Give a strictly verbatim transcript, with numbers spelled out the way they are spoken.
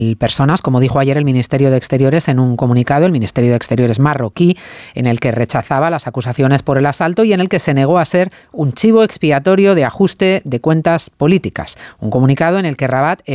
personas, como dijo ayer el Ministerio de Exteriores en un comunicado, el Ministerio de Exteriores marroquí, en el que rechazaba las acusaciones por el asalto y en el que se negó a ser un chivo expiatorio de ajuste de cuentas políticas. Un comunicado en el que Rabat